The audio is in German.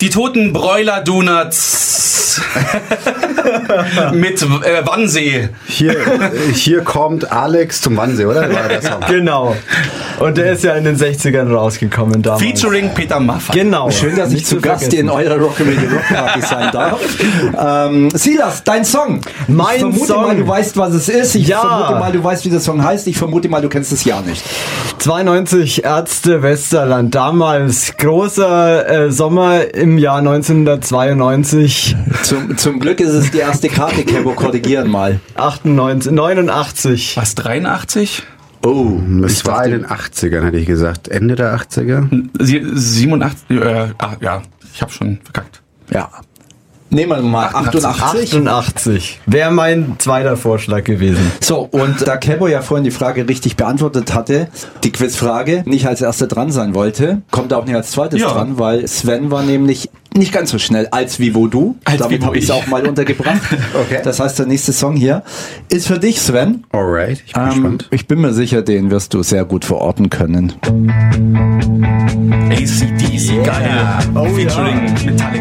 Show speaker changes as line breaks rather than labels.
Die toten Broiler-Donuts mit Wannsee.
Hier kommt Alex zum Wannsee, oder? War der Song?
Genau. Und der ist ja in den 60ern rausgekommen damals.
Featuring Peter Maffay.
Genau.
Schön, dass ich
Nicht
zu Gast
vergessen.
in eurer Rockabilly Rock Party sein darf. Silas, dein Song.
Mein
Ich vermute
Song.
mal, du weißt, was es ist. Ich
Ja.
vermute mal, du weißt, wie der Song heißt. Ich vermute mal, du kennst das Jahr nicht.
92 Ärzte Westerland. Damals großer Sommer im Jahr 1992.
Zum Glück ist es die erste Karte, Kebo, korrigieren mal.
89.
Was, 83?
Oh,
Es war in den 80ern, hätte ich gesagt. Ende der 80er.
87? Ja, ich habe schon verkackt.
ja. Nehmen wir mal 88.
88. Wäre mein zweiter Vorschlag gewesen.
So, und da Kebo ja vorhin die Frage richtig beantwortet hatte, die Quizfrage nicht als erster dran sein wollte, kommt er auch nicht als zweites
Ja.
dran, weil Sven war nämlich nicht ganz so schnell als wie wo du.
Als
Damit
wie wo
habe ich es
ich.
auch mal untergebracht.
Okay.
Das heißt, der nächste Song hier ist für dich, Sven.
Alright, ich bin gespannt.
Ich bin mir sicher, den wirst du sehr gut verorten können.
AC/DC, geil. Featuring Metallica.